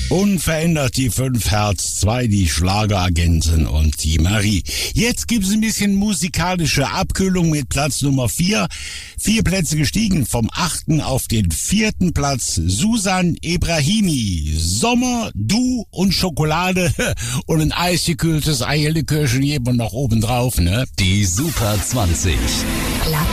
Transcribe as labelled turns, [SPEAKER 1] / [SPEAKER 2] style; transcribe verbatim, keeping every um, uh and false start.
[SPEAKER 1] Unverändert die fünf, Herz zwei, die Schlageragenten und die Marie. Jetzt gibt es ein bisschen musikalische Abkühlung mit Platz Nummer vier. Vier Plätze gestiegen, vom achten auf den vierten Platz. Susan Ebrahimi. Sommer, du und Schokolade und ein eisgekühltes Eierlikörchen jemand noch oben drauf, ne?
[SPEAKER 2] Die Super zwanzig.
[SPEAKER 3] Platz